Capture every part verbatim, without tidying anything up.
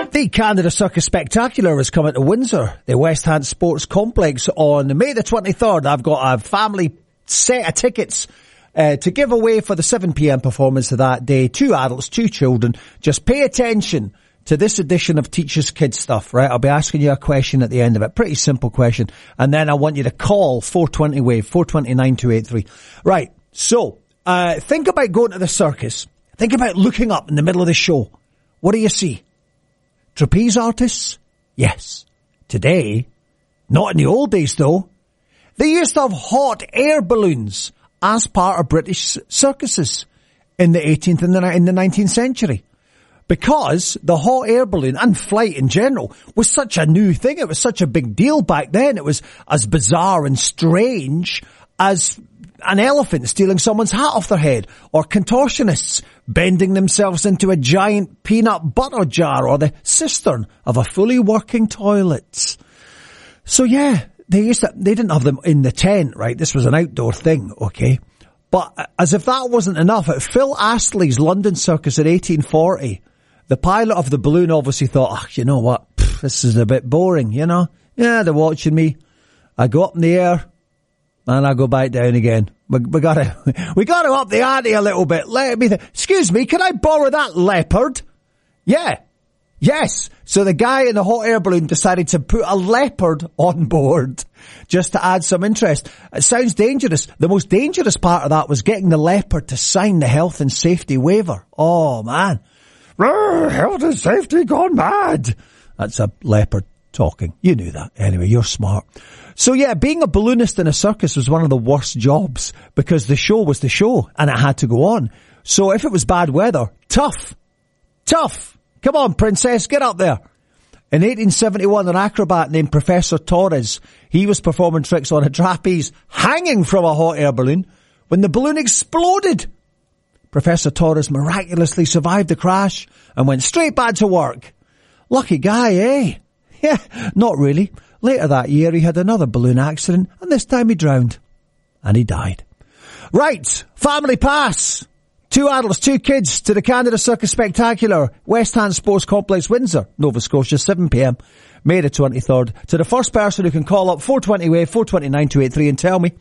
The Canada Circus Spectacular is coming to Windsor, the West Hants Sports Complex, on May the twenty-third. I've got a family set of tickets uh, to give away for the seven p.m. performance of that day. Two adults, two children. Just pay attention to this edition of Teachers Kids Stuff, right? I'll be asking you a question at the end of it. Pretty simple question. And then I want you to call four twenty wave, four two zero, nine two eight three. Right. So, uh, think about going to the circus. Think about looking up in the middle of the show. What do you see? Trapeze artists? Yes. Today, not in the old days though, they used to have hot air balloons as part of British circuses in the eighteenth and the, in the nineteenth century. Because the hot air balloon and flight in general was such a new thing. It was such a big deal back then. It was as bizarre and strange as an elephant stealing someone's hat off their head, or contortionists bending themselves into a giant peanut butter jar, or the cistern of a fully working toilet. So yeah, they used to, they didn't have them in the tent, right? This was an outdoor thing, okay? But as if that wasn't enough, at Phil Astley's London Circus in eighteen forty, the pilot of the balloon obviously thought, oh, you know what, Pff, this is a bit boring, you know? Yeah, they're watching me. I go up in the air, and I go back down again. We, we gotta, we gotta up the ante a little bit. Let me, th- excuse me, can I borrow that leopard? Yeah. Yes. So the guy in the hot air balloon decided to put a leopard on board just to add some interest. It sounds dangerous. The most dangerous part of that was getting the leopard to sign the health and safety waiver. Oh man. Health and safety gone mad. That's a leopard talking. You knew that. Anyway, you're smart. So yeah, being a balloonist in a circus was one of the worst jobs because the show was the show and it had to go on. So if it was bad weather, tough. Tough. Come on, princess, get up there. In eighteen seventy-one, an acrobat named Professor Torres, he was performing tricks on a trapeze hanging from a hot air balloon when the balloon exploded. Professor Torres miraculously survived the crash and went straight back to work. Lucky guy, eh? Yeah, not really. Later that year, he had another balloon accident, and this time he drowned. And he died. Right, family pass. Two adults, two kids to the Canada Circus Spectacular, West Hants Sports Complex, Windsor, Nova Scotia, seven p.m, May the twenty-third. To the first person who can call up four two zero wave, four two zero, nine two eight three and tell me,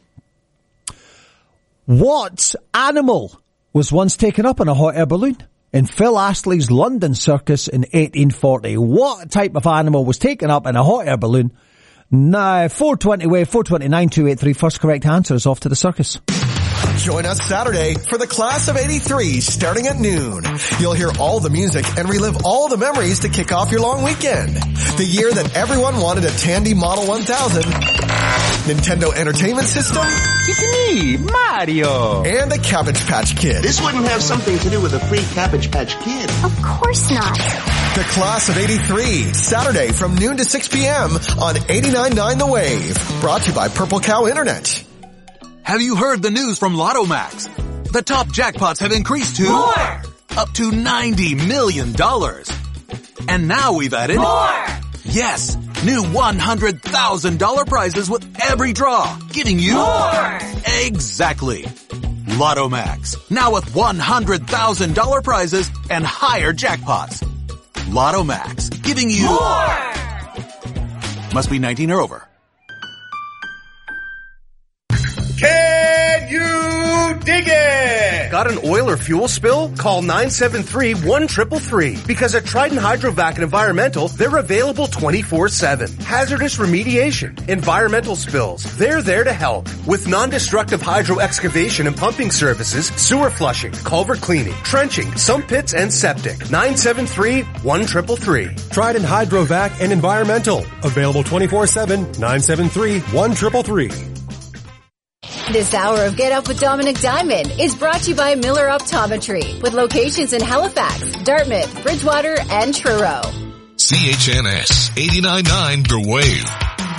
what animal was once taken up in a hot air balloon in Phil Astley's London Circus in eighteen forty? What type of animal was taken up in a hot air balloon? Now, four two zero wave, four two zero, nine two eight three. First correct answer is off to the circus. Join us Saturday for the Class of eighty-three starting at noon. You'll hear all the music and relive all the memories to kick off your long weekend. The year that everyone wanted a Tandy Model one thousand, Nintendo Entertainment System, it's me, Mario, and the Cabbage Patch Kid. This wouldn't have something to do with a free Cabbage Patch Kid. Of course not. The Class of eighty-three, Saturday from noon to six p.m. on eighty-nine point nine The Wave. Brought to you by Purple Cow Internet. Have you heard the news from Lotto Max? The top jackpots have increased to more, up to ninety million dollars. And now we've added more. Yes, new one hundred thousand dollars prizes with every draw, giving you more. Exactly. Lotto Max, now with one hundred thousand dollars prizes and higher jackpots. Lotto Max, giving you more. Must be nineteen or over. Can you dig it? Got an oil or fuel spill? Call nine seven three, one three three three. Because at Trident Hydrovac and Environmental, they're available twenty-four seven. Hazardous remediation, environmental spills, they're there to help. With non-destructive hydro excavation and pumping services, sewer flushing, culvert cleaning, trenching, sump pits, and septic. nine seven three, one three three three. Trident Hydrovac and Environmental. Available twenty-four seven, nine seven three, one three three three. This hour of Get Up with Dominic Diamond is brought to you by Miller Optometry, with locations in Halifax, Dartmouth, Bridgewater, and Truro. C H N S eighty-nine point nine The Wave.